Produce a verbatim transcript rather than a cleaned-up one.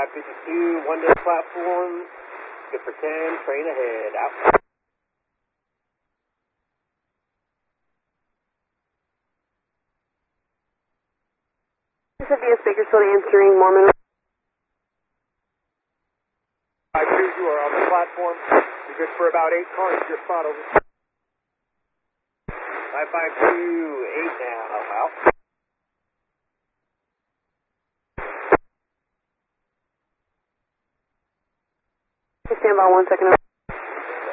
five fifty-two, one to the platform. Good for ten, train ahead. Out. This is V S Bakersfield answering Mormon. five two, you are on the platform. You're good for about eight cars. Your spot over. five five two, eight now. Out. Stand by one second.